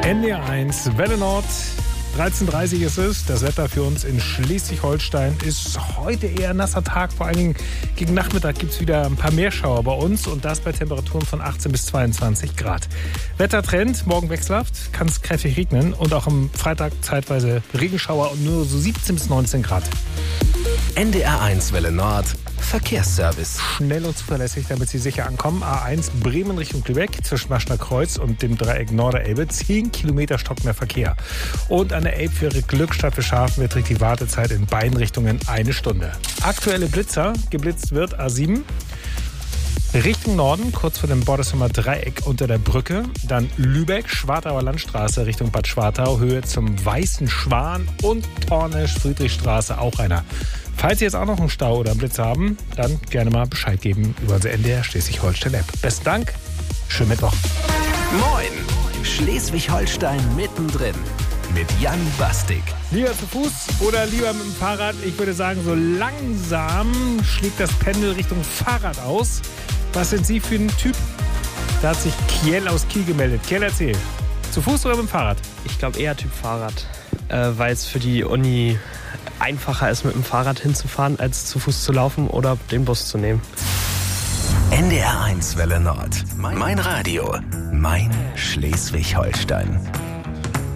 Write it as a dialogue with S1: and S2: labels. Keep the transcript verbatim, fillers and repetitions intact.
S1: N D R eins, Welle Nord, dreizehn Uhr dreißig ist es. Das Wetter für uns in Schleswig-Holstein ist heute eher nasser Tag. Vor allen Dingen gegen Nachmittag gibt es wieder ein paar Meerschauer bei uns und das bei Temperaturen von achtzehn bis zweiundzwanzig Grad. Wettertrend, morgen wechselhaft, kann es kräftig regnen und auch am Freitag zeitweise Regenschauer und nur so siebzehn bis neunzehn Grad.
S2: N D R eins Welle Nord, Verkehrsservice.
S1: Schnell und zuverlässig, damit Sie sicher ankommen. A eins Bremen Richtung Lübeck zwischen Maschner Kreuz und dem Dreieck Norderelbe. zehn Kilometer stockender Verkehr. Und an der Elbfähre Glückstadt für Schafen beträgt die Wartezeit in beiden Richtungen eine Stunde. Aktuelle Blitzer, geblitzt wird A sieben. Richtung Norden, kurz vor dem Bordersummer Dreieck unter der Brücke. Dann Lübeck, Schwartauer Landstraße Richtung Bad Schwartau, Höhe zum Weißen Schwan und Tornisch-Friedrichstraße auch einer. Falls Sie jetzt auch noch einen Stau oder einen Blitz haben, dann gerne mal Bescheid geben über unsere N D R Schleswig-Holstein-App. Besten Dank, schönen Mittwoch.
S2: Moin, Schleswig-Holstein mittendrin mit Jan Bastik.
S1: Lieber zu Fuß oder lieber mit dem Fahrrad? Ich würde sagen, so langsam schlägt das Pendel Richtung Fahrrad aus. Was sind Sie für ein Typ? Da hat sich Kjell aus Kiel gemeldet. Kjell, erzähl. Zu Fuß oder mit dem Fahrrad?
S3: Ich glaube eher Typ Fahrrad, äh, weil es für die Uni einfacher ist, mit dem Fahrrad hinzufahren, als zu Fuß zu laufen oder den Bus zu nehmen.
S2: N D R eins Welle Nord. Mein Radio. Mein Schleswig-Holstein.